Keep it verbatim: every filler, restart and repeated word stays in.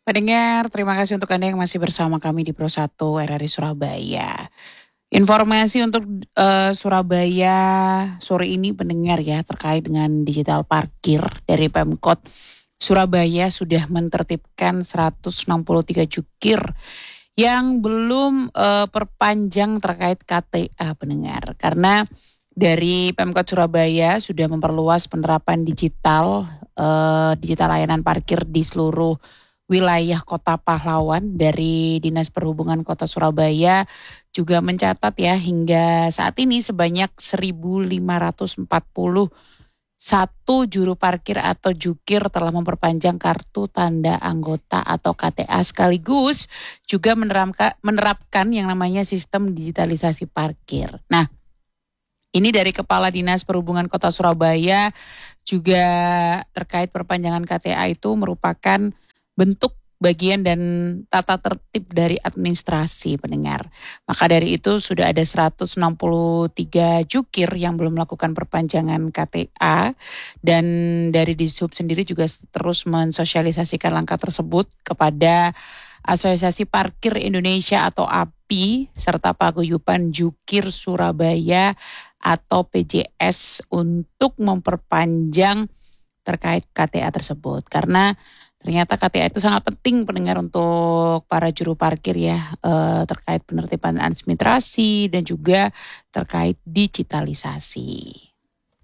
Pendengar, terima kasih untuk Anda yang masih bersama kami di Pro satu R R I Surabaya. Informasi untuk eh, Surabaya sore ini pendengar ya terkait dengan digital parkir dari Pemkot Surabaya sudah menertibkan seratus enam puluh tiga jukir yang belum eh, perpanjang terkait K T A pendengar. Karena dari Pemkot Surabaya sudah memperluas penerapan digital eh, digital layanan parkir di seluruh wilayah Kota Pahlawan. Dari Dinas Perhubungan Kota Surabaya juga mencatat ya hingga saat ini sebanyak seribu lima ratus empat puluh satu juru parkir atau jukir telah memperpanjang kartu tanda anggota atau K T A, sekaligus juga menerapkan, menerapkan yang namanya sistem digitalisasi parkir. Nah, ini dari Kepala Dinas Perhubungan Kota Surabaya juga terkait perpanjangan K T A itu merupakan bentuk bagian dan tata tertib dari administrasi pendengar. Maka dari itu sudah ada seratus enam puluh tiga jukir yang belum melakukan perpanjangan K T A, dan dari Dishub sendiri juga terus mensosialisasikan langkah tersebut kepada Asosiasi Parkir Indonesia atau A P I serta Paguyuban Jukir Surabaya atau P J S untuk memperpanjang terkait K T A tersebut. Karena ternyata K T A itu sangat penting pendengar untuk para juru parkir ya, eh, terkait penertiban administrasi dan juga terkait digitalisasi.